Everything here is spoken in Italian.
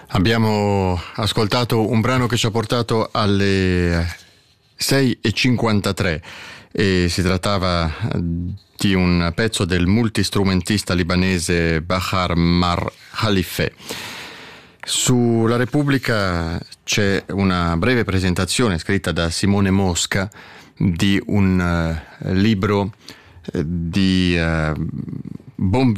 Abbiamo ascoltato un brano che ci ha portato alle 6:53 e si trattava di un pezzo del multistrumentista libanese Bahar Mar Khalife. Sulla Repubblica c'è una breve presentazione scritta da Simone Mosca di un libro di Bon